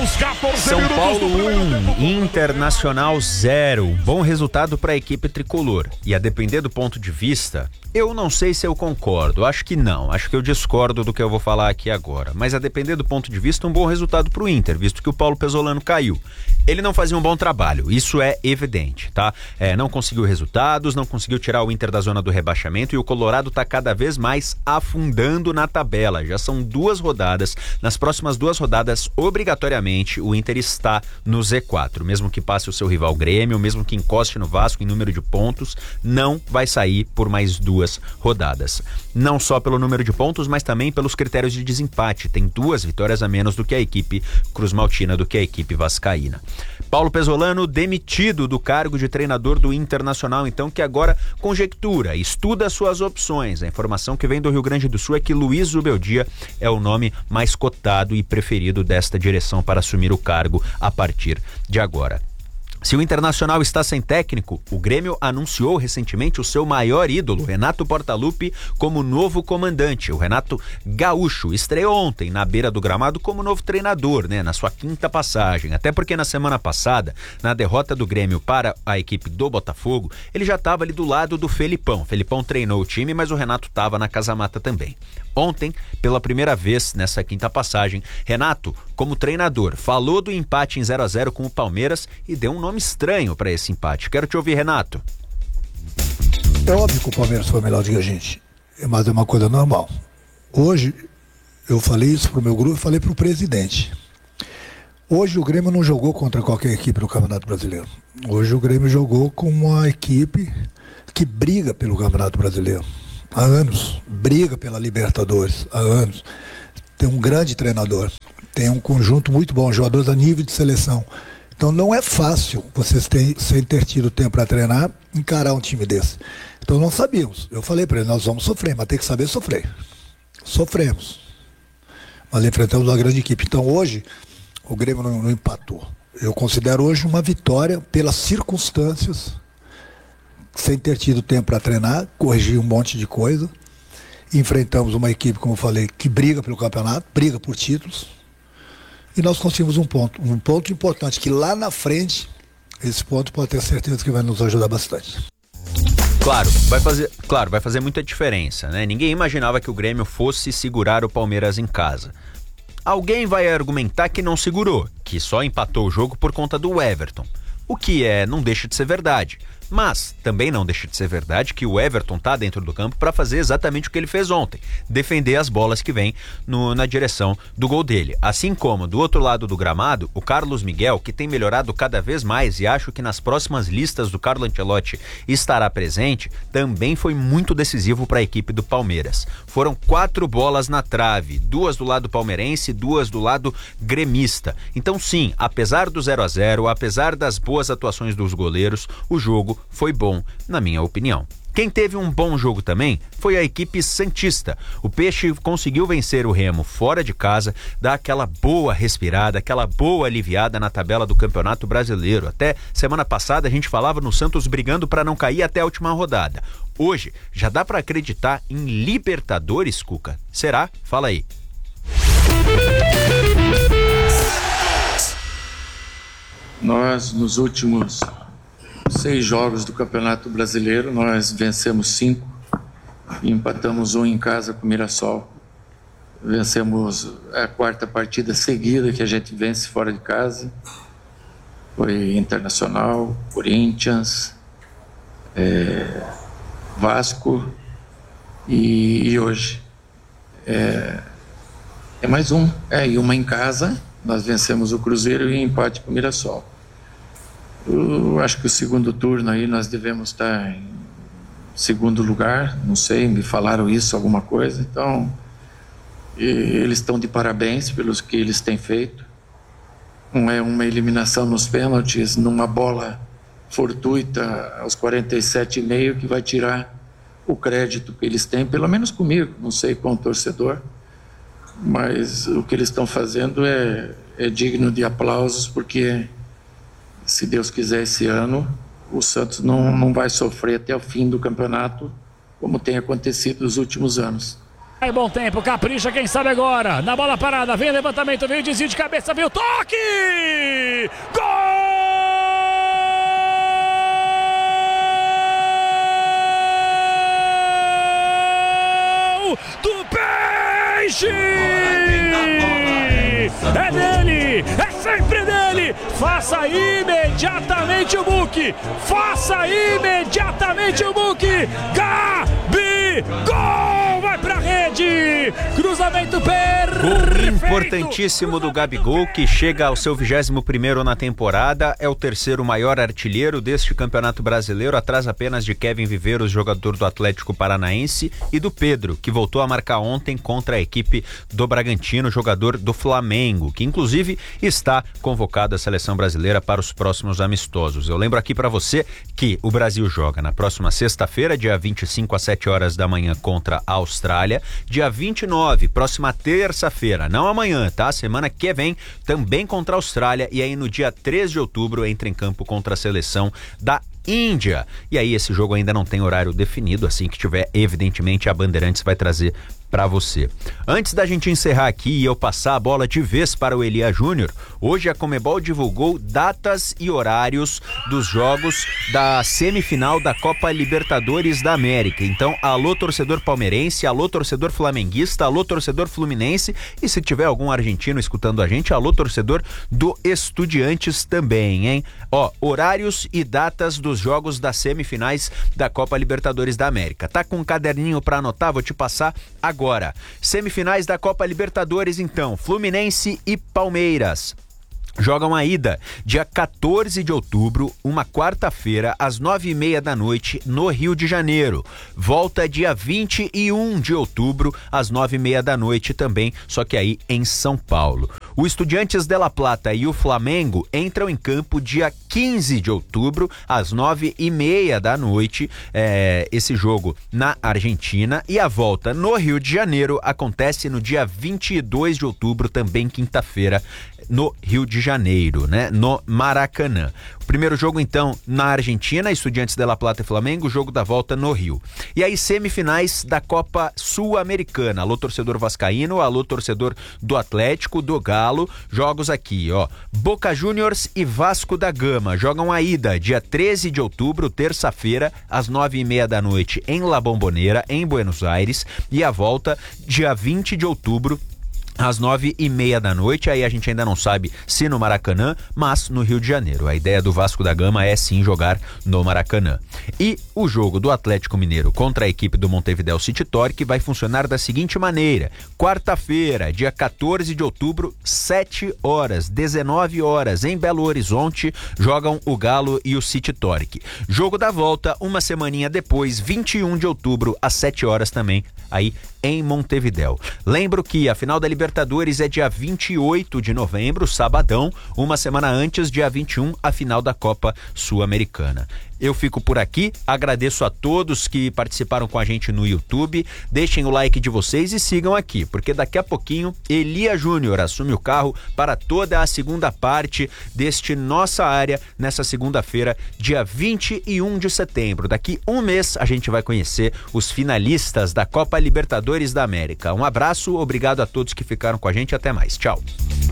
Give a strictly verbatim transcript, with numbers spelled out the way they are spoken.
São Paulo um, Internacional zero. Bom resultado para a equipe tricolor. E a depender do ponto de vista, eu não sei se eu concordo. Acho que não. Acho que eu discordo do que eu vou falar aqui agora. Mas a depender do ponto de vista, um bom resultado para o Inter, visto que o Paulo Pesolano caiu. Ele não fazia um bom trabalho, isso é evidente, tá? É, não conseguiu resultados, não conseguiu tirar o Inter da zona do rebaixamento e o Colorado tá cada vez mais afundando na tabela. Já são duas rodadas. Nas próximas duas rodadas, obrigatoriamente, o Inter está no Z quatro. Mesmo que passe o seu rival Grêmio, mesmo que encoste no Vasco em número de pontos, não vai sair por mais duas rodadas. Não só pelo número de pontos, mas também pelos critérios de desempate. Tem duas vitórias a menos do que a equipe cruzmaltina, do que a equipe vascaína. Paulo Pesolano demitido do cargo de treinador do Internacional, então, que agora conjectura, estuda suas opções. A informação que vem do Rio Grande do Sul é que Luiz Zubeldia é o nome mais cotado e preferido desta direção para assumir o cargo a partir de agora. Se o Internacional está sem técnico, o Grêmio anunciou recentemente o seu maior ídolo, Renato Portaluppi, como novo comandante. O Renato Gaúcho estreou ontem na beira do gramado como novo treinador, né, na sua quinta passagem. Até porque na semana passada, na derrota do Grêmio para a equipe do Botafogo, ele já estava ali do lado do Felipão. Felipão treinou o time, mas o Renato estava na casa-mata também. Ontem, pela primeira vez nessa quinta passagem, Renato, como treinador, falou do empate em zero a zero com o Palmeiras e deu um nome estranho para esse empate. Quero te ouvir, Renato. É óbvio que o Palmeiras foi melhor do que a gente, mas é uma coisa normal. Hoje, eu falei isso pro meu grupo e falei pro presidente. Hoje o Grêmio não jogou contra qualquer equipe no Campeonato Brasileiro. Hoje o Grêmio jogou com uma equipe que briga pelo Campeonato Brasileiro. Há anos, briga pela Libertadores, há anos. Tem um grande treinador, tem um conjunto muito bom, jogadores a nível de seleção. Então não é fácil vocês terem, sem ter tido tempo para treinar, encarar um time desse. Então não sabíamos. Eu falei para eles, nós vamos sofrer, mas tem que saber sofrer. Sofremos. Mas enfrentamos uma grande equipe. Então hoje, o Grêmio não, não empatou. Eu considero hoje uma vitória pelas circunstâncias, sem ter tido tempo para treinar, corrigir um monte de coisa. Enfrentamos uma equipe, como eu falei, que briga pelo campeonato, briga por títulos. E nós conseguimos um ponto, um ponto importante, que lá na frente, esse ponto pode ter certeza que vai nos ajudar bastante. Claro, vai fazer, claro, vai fazer muita diferença, né? Ninguém imaginava que o Grêmio fosse segurar o Palmeiras em casa. Alguém vai argumentar que não segurou, que só empatou o jogo por conta do Everton. O que é, não deixa de ser verdade. Mas também não deixa de ser verdade que o Everton tá dentro do campo para fazer exatamente o que ele fez ontem, defender as bolas que vêm no, na direção do gol dele. Assim como do outro lado do gramado, o Carlos Miguel, que tem melhorado cada vez mais e acho que nas próximas listas do Carlo Ancelotti estará presente, também foi muito decisivo para a equipe do Palmeiras. Foram quatro bolas na trave, duas do lado palmeirense, duas do lado gremista. Então sim, apesar do zero a zero, apesar das boas atuações dos goleiros, o jogo foi bom, na minha opinião. Quem teve um bom jogo também foi a equipe santista. O Peixe conseguiu vencer o Remo fora de casa, dar aquela boa respirada, aquela boa aliviada na tabela do Campeonato Brasileiro. Até semana passada a gente falava no Santos brigando para não cair até a última rodada. Hoje, já dá para acreditar em Libertadores, Cuca? Será? Fala aí. Nós, nos últimos seis jogos do Campeonato Brasileiro, nós vencemos cinco e empatamos um em casa com o Mirassol. Vencemos a quarta partida seguida que a gente vence fora de casa. Foi Internacional, Corinthians, é, Vasco e, e hoje. É, é mais um, é, e uma em casa. Nós vencemos o Cruzeiro e empate com o Mirassol. Eu acho que o segundo turno aí nós devemos estar em segundo lugar, não sei, me falaram isso, alguma coisa. Então, eles estão de parabéns pelos que eles têm feito. Não é uma eliminação nos pênaltis, numa bola fortuita aos quarenta e sete e meio que vai tirar o crédito que eles têm, pelo menos comigo, não sei com o torcedor. Mas o que eles estão fazendo é, é digno de aplausos, porque se Deus quiser esse ano, o Santos não, não vai sofrer até o fim do campeonato, como tem acontecido nos últimos anos. É bom tempo, capricha, quem sabe agora. Na bola parada, vem o levantamento, vem o desvio de cabeça, vem o toque! Gol do Peixe! É dele, é sempre dele. Faça imediatamente o book. Faça imediatamente o book. Gabi, gol, vai pra rede. Cruzamento perfeito. Gol importantíssimo do Gabigol, que chega ao seu vigésimo primeiro na temporada. É o terceiro maior artilheiro deste Campeonato Brasileiro, atrás apenas de Kevin Viveiros, jogador do Atlético Paranaense, e do Pedro, que voltou a marcar ontem contra a equipe do Bragantino, jogador do Flamengo, que inclusive está convocado à seleção brasileira para os próximos amistosos. Eu lembro aqui para você que o Brasil joga na próxima sexta-feira, dia vinte e cinco às sete horas da manhã, contra a Austrália, dia vinte e nove, próxima terça-feira, não amanhã, tá? Semana que vem, também contra a Austrália, e aí no dia três de outubro entra em campo contra a seleção da Índia. E aí esse jogo ainda não tem horário definido, assim que tiver, evidentemente a Bandeirantes vai trazer para você. Antes da gente encerrar aqui e eu passar a bola de vez para o Elia Júnior, hoje a Conmebol divulgou datas e horários dos jogos da semifinal da Copa Libertadores da América. Então, alô torcedor palmeirense, alô torcedor flamenguista, alô torcedor fluminense, e se tiver algum argentino escutando a gente, alô torcedor do Estudiantes também, hein? Ó, horários e datas dos jogos das semifinais da Copa Libertadores da América. Tá com um caderninho para anotar? Vou te passar agora. Agora, semifinais da Copa Libertadores, então, Fluminense e Palmeiras jogam a ida dia quatorze de outubro, uma quarta-feira, às nove e meia da noite, no Rio de Janeiro. Volta dia vinte e um de outubro, às nove e meia da noite também, só que aí em São Paulo. O Estudiantes de La Plata e o Flamengo entram em campo dia quinze de outubro, às nove e meia da noite, é, esse jogo na Argentina, e a volta no Rio de Janeiro acontece no dia vinte e dois de outubro, também quinta-feira, no Rio de Janeiro, né? No Maracanã. O primeiro jogo, então, na Argentina, Estudiantes de La Plata e Flamengo, jogo da volta no Rio. E aí, semifinais da Copa Sul-Americana. Alô, torcedor vascaíno, alô, torcedor do Atlético, do Galo. Jogos aqui, ó. Boca Juniors e Vasco da Gama jogam a ida dia treze de outubro, terça-feira, às nove e meia da noite, em La Bombonera, em Buenos Aires. E a volta dia vinte de outubro, às nove e meia da noite. Aí a gente ainda não sabe se no Maracanã, mas no Rio de Janeiro. A ideia do Vasco da Gama é sim jogar no Maracanã. E o jogo do Atlético Mineiro contra a equipe do Montevideo City Torque vai funcionar da seguinte maneira: quarta-feira, dia quatorze de outubro, sete horas, dezenove horas, em Belo Horizonte, jogam o Galo e o City Torque. Jogo da volta, uma semaninha depois, vinte e um de outubro, às sete horas também, aí em Montevideo. Lembro que a final da Libertadores é dia vinte e oito de novembro, sabadão, uma semana antes, dia vinte e um, a final da Copa Sul-Americana. Eu fico por aqui, agradeço a todos que participaram com a gente no YouTube, deixem o like de vocês e sigam aqui, porque daqui a pouquinho Elia Júnior assume o carro para toda a segunda parte deste Nossa Área, nessa segunda-feira, dia vinte e um de setembro. Daqui um mês a gente vai conhecer os finalistas da Copa Libertadores da América. Um abraço, obrigado a todos que ficaram com a gente, até mais, tchau.